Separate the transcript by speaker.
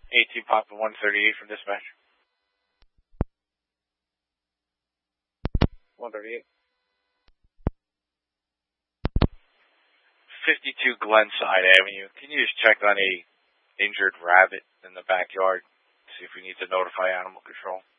Speaker 1: 18 Papa 138 from dispatch. 138. 52 Glenside Avenue. Can you just check on a injured rabbit in the backyard? See if we need to notify animal control.